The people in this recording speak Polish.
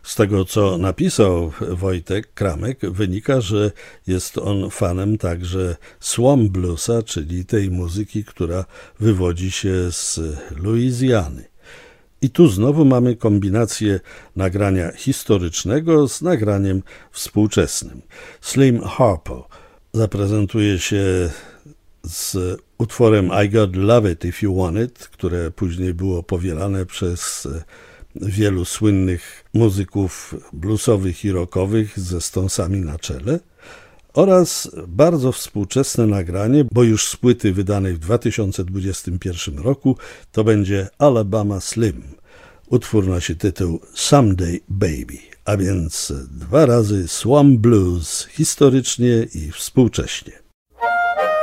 Z tego, co napisał Wojtek Kramek, wynika, że jest on fanem także swamp bluesa, czyli tej muzyki, która wywodzi się z Luizjany. I tu znowu mamy kombinację nagrania historycznego z nagraniem współczesnym. Slim Harpo zaprezentuje się z utworem I Got Love It If You Want It, które później było powielane przez wielu słynnych muzyków bluesowych i rockowych ze Stonesami na czele, oraz bardzo współczesne nagranie, bo już z płyty wydanej w 2021 roku, to będzie Alabama Slim. Utwór nosi tytuł Someday Baby, a więc 2 razy swamp blues historycznie i współcześnie.